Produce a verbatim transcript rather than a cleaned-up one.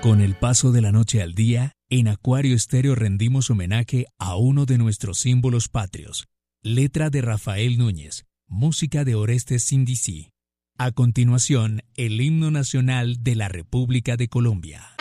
Con el paso de la noche al día, en Acuario Estéreo rendimos homenaje a uno de nuestros símbolos patrios. Letra de Rafael Núñez, música de Orestes Sindicí. A continuación, el himno nacional de la República de Colombia.